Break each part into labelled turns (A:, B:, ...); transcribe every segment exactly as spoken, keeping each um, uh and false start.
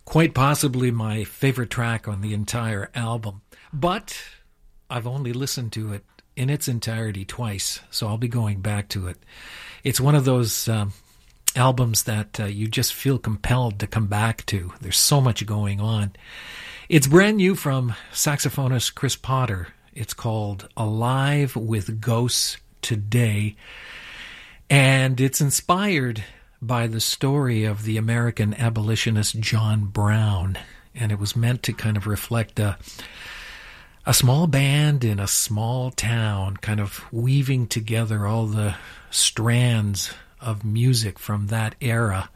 A: quite possibly my favorite track on the entire album. But I've only listened to it in its entirety twice, so I'll be going back to it. It's one of those um, albums that uh, you just feel compelled to come back to. There's so much going on. It's brand new from saxophonist Chris Potter. It's called Alive with Ghosts Today, and it's inspired by the story of the American abolitionist John Brown, and it was meant to kind of reflect a, a small band in a small town, kind of weaving together all the strands of music from that era.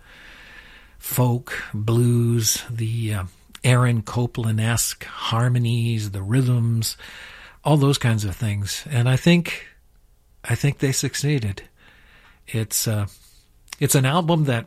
A: Folk, blues, the uh, Aaron Copland-esque harmonies, the rhythms, all those kinds of things. And I think I think they succeeded. It's uh, it's an album that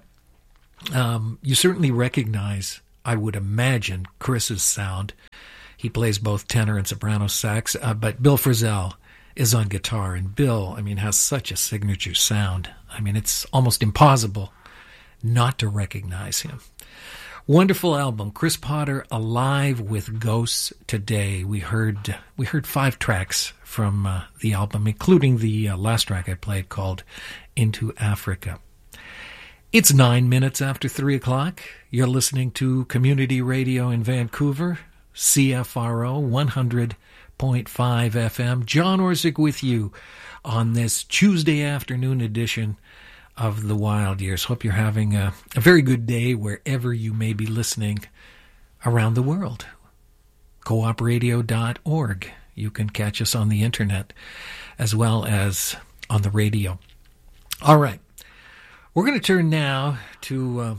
A: um, you certainly recognize, I would imagine, Chris's sound. He plays both tenor and soprano sax, uh, but Bill Frisell is on guitar. And Bill, I mean, has such a signature sound. I mean, it's almost impossible not to recognize him. Wonderful album, Chris Potter, Alive with Ghosts Today. We heard we heard five tracks from uh, the album, including the uh, last track I played called Into Africa. It's nine minutes after three o'clock. You're listening to Community Radio in Vancouver, C F R O one hundred point five F M. John Orsick with you on this Tuesday afternoon edition of the Wild Years. Hope you're having a, a very good day wherever you may be listening around the world. co op radio dot org. You can catch us on the internet as well as on the radio. All right. We're going to turn now to uh,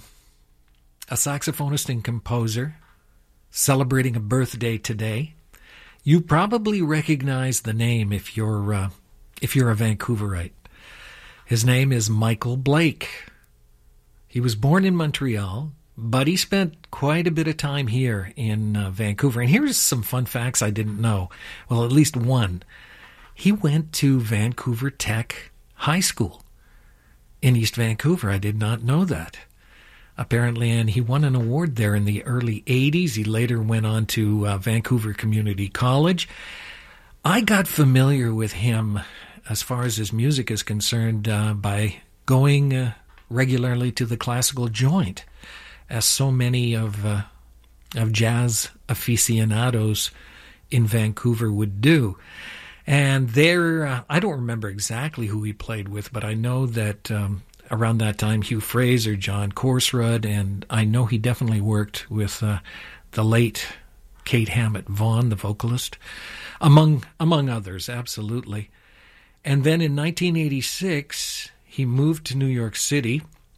A: a saxophonist and composer celebrating a birthday today. You probably recognize the name if you're uh, if you're a Vancouverite. His name is Michael Blake. He was born in Montreal, but he spent quite a bit of time here in uh, Vancouver. And here's some fun facts I didn't know. Well, at least one. He went to Vancouver Tech High School in East Vancouver. I did not know that. Apparently, and he won an award there in the early eighties. He later went on to uh, Vancouver Community College. I got familiar with him as far as his music is concerned, uh, by going uh, regularly to the Classical Joint, as so many of uh, of jazz aficionados in Vancouver would do. And there, uh, I don't remember exactly who he played with, but I know that um, around that time, Hugh Fraser, John Corsrud, and I know he definitely worked with uh, the late Kate Hammett Vaughan, the vocalist, among among others, absolutely. And then in nineteen eighty-six, he moved to New York City,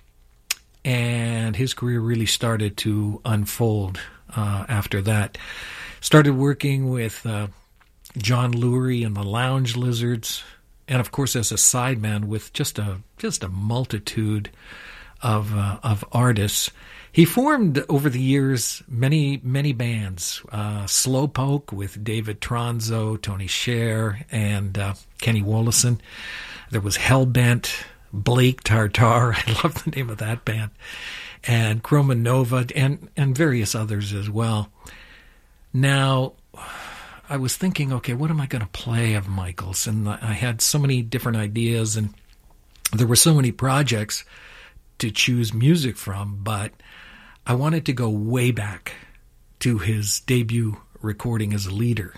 A: and his career really started to unfold uh, after that. Started working with uh, John Lurie and the Lounge Lizards, and of course as a sideman with just a just a multitude of uh, of artists. He formed over the years many many bands. Uh, Slowpoke with David Tronzo, Tony Scher, and uh, Kenny Wollesen. There was Hellbent, Blake Tartar. I love the name of that band, and Chroma Nova, and and various others as well. Now, I was thinking, okay, what am I going to play of Michael's? And I had so many different ideas, and there were so many projects to choose music from, but I wanted to go way back to his debut recording as a leader.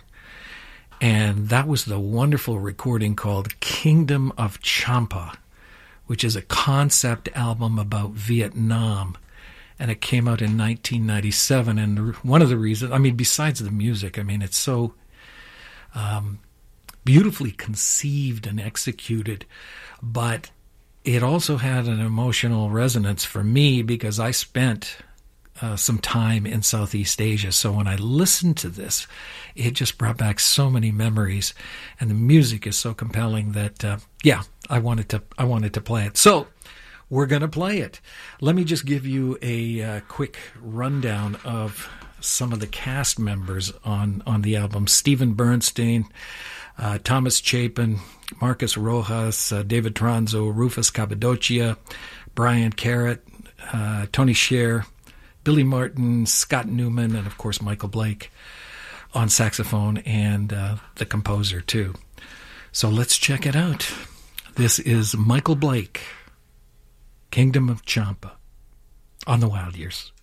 A: And that was the wonderful recording called Kingdom of Champa, which is a concept album about Vietnam. And it came out in nineteen ninety-seven. And one of the reasons, I mean, besides the music, I mean, it's so um, beautifully conceived and executed, but it also had an emotional resonance for me because I spent uh, some time in Southeast Asia. So when I listened to this, it just brought back so many memories, and the music is so compelling that, uh, yeah, I wanted to I wanted to play it. So we're going to play it. Let me just give you a uh, quick rundown of some of the cast members on, on the album. Stephen Bernstein, uh, Thomas Chapin, Marcus Rojas, uh, David Tronzo, Rufus Cappadocia, Brian Carrot, uh, Tony Scher, Billy Martin, Scott Newman, and of course Michael Blake on saxophone, and uh, the composer too. So let's check it out. This is Michael Blake, Kingdom of Champa, on the Wild Years.